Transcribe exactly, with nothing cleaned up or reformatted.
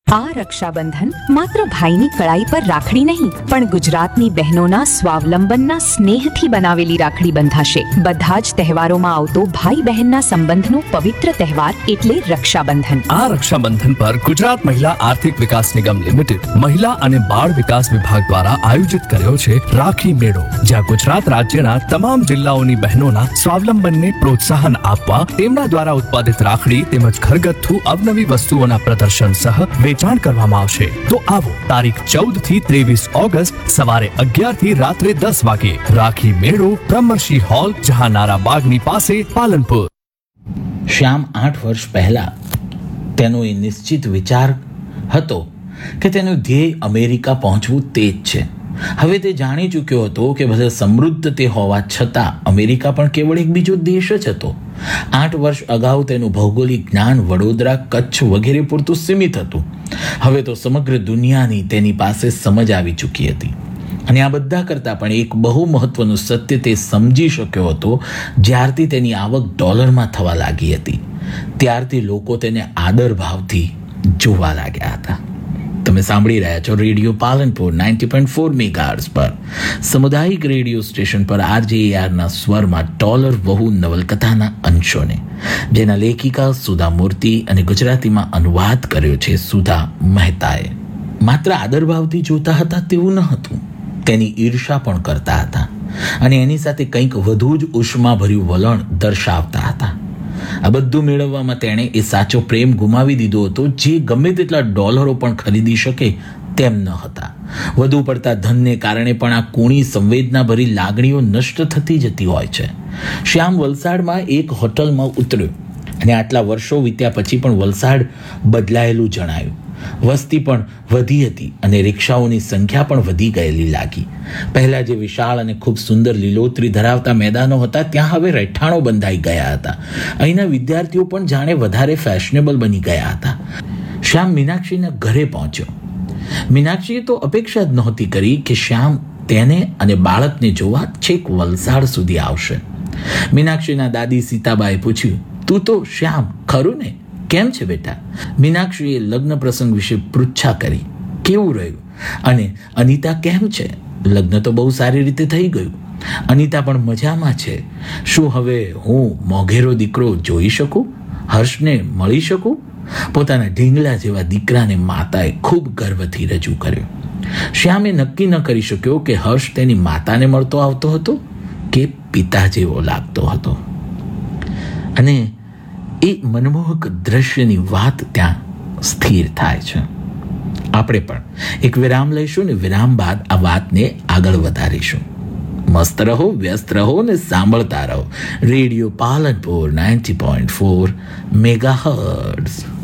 આ રક્ષાબંધન માત્ર ભાઈની કળાઈ પર રાખડી નહીં પણ ગુજરાતની બહેનોના સ્વાવલંબનના સ્નેહથી બનાવેલી રાખડી બંધાશે. બધા જ તહેવારોમાં આવતો ભાઈ બહેનના સંબંધનો પવિત્ર તહેવાર એટલે રક્ષાબંધન. આ રક્ષાબંધન પર ગુજરાત મહિલા આર્થિક વિકાસ નિગમ લિમિટેડ મહિલા અને બાળ વિકાસ વિભાગ દ્વારા આયોજિત કર્યો છે રાખી મેળો, જ્યાં ગુજરાત રાજ્યના તમામ જિલ્લાઓની બહેનોના સ્વાવલંબનને પ્રોત્સાહન આપવા તેમના દ્વારા ઉત્પાદિત રાખડી તેમજ ઘરગથ્થુ અવનવી વસ્તુઓના પ્રદર્શન સહ વેચાણ કરવામાં આવશે. તો આવો તારીખ ચૌદ થી ત્રેવીસ ઓગસ્ટ સવારે અગિયાર થી રાત્રે દસ વાગે રાખી મેળો, બ્રહ્મર્ષિ હોલ, જહાનારા બાગની પાસે, પાલનપુર. શ્યામ આઠ વર્ષ પહેલા તેનો એ નિશ્ચિત વિચાર હતો કે તેનું ધ્યેય અમેરિકા પહોંચવું તે જ છે. હવે તે જાણી ચૂક્યો હતો કે ભલે સમૃદ્ધ તે હોવા છતાં અમેરિકા પણ કેવળ એક બીજો દેશ જ હતો. આઠ વર્ષ અગાઉ તેનું ભૌગોલિક જ્ઞાન વડોદરા, કચ્છ વગેરે પૂરતું સીમિત હતું. હવે તો સમગ્ર દુનિયાની તેની પાસે સમજ આવી ચૂકી હતી. અને આ બધા કરતાં પણ એક બહુ મહત્વનું સત્ય તે સમજી શક્યો હતો. જ્યારથી તેની આવક ડોલરમાં થવા લાગી હતી ત્યારથી લોકો તેને આદર ભાવથી જોવા લાગ્યા હતા. તમે સાંભળી રહ્યા છો radio Palanpur ninety point four megahertz પર, સામુદાયિક રેડિયો સ્ટેશન પર આરજેઆરના સ્વરમાં ડોલર વહુ નવલકથાના અંશોને, જેના લેખિકા સુધા મૂર્તિ અને ગુજરાતીમાં અનુવાદ કર્યો છે સુધા મહેતાએ. માત્ર આદરભાવથી જોતા હતા તેવું ન હતું, તેની ઈર્ષા પણ કરતા હતા અને એની સાથે કંઈક વધુ જ ઉષ્માભર્યું વલણ દર્શાવતા હતા. આ બધું મેળવવામાં તેણે એ સાચો પ્રેમ ગુમાવી દીધો હતો જે ગમે તેટલા ડોલરો પણ ખરીદી શકે તેમ ન હતા. વધુ પડતા ધનને કારણે પણ આ કુણી સંવેદનાભરી લાગણીઓ નષ્ટ થતી જતી હોય છે. શ્યામ વલસાડમાં એક હોટલમાં ઉતર્યો અને આટલા વર્ષો વીત્યા પછી પણ વલસાડ બદલાયેલું જણાયું. વસ્તી પણ વધી હતી અને રિક્ષાઓની સંખ્યા પણ વધી ગયેલી લાગી. પહેલા જે વિશાળ અને ખૂબ સુંદર લીલોતરી ધરાવતા મેદાનો હતા ત્યાં હવે રહેઠાણો બંધાઈ ગયા હતા. અહીંના વિદ્યાર્થીઓ પણ જાણે વધારે ફેશનેબલ બની ગયા હતા. શ્યામ મીનાક્ષીના ઘરે પહોંચ્યો. મીનાક્ષીએ તો અપેક્ષા જ નહોતી કરી કે શ્યામ તેને અને બાળકને જોવા છેક વલસાડ સુધી આવશે. મીનાક્ષીના દાદી સીતાબાએ પૂછ્યું, તું તો શ્યામ ખરું ને? કેમ છે બેટા? મીનાક્ષીએ લગ્ન પ્રસંગ વિશે પૃચ્છા કરી. કેવું રહ્યું? અને અનિતા કેમ છે? લગ્ન તો બહુ સારી રીતે થઈ ગયું. અનિતા પણ મજામાં છે. શું હવે હું મોઘેરો દીકરો જોઈ શકું? હર્ષને મળી શકું? પોતાના ઢીંગલા જેવા દીકરાને માતાએ ખૂબ ગર્વથી રજૂ કર્યો. શ્યામે નક્કી ન કરી શક્યો કે હર્ષ તેની માતાને મળતો આવતો હતો કે પિતા જેવો લાગતો હતો. અને એ મનમોહક દ્રશ્યની વાત ત્યાં સ્થિર થાય છે. આપણે પણ એક વિરામ લઈશું ને વિરામ બાદ આ વાતને આગળ વધારીશું. મસ્ત રહો, વ્યસ્ત રહો ને સાંભળતા રહો radio Palanpur ninety point four megahertz.